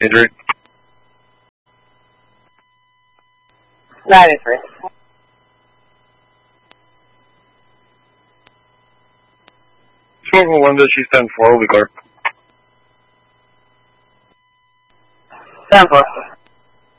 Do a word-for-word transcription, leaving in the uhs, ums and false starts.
Injury? ninety-three. Smoking window, she's ten four, will be clear. ten four.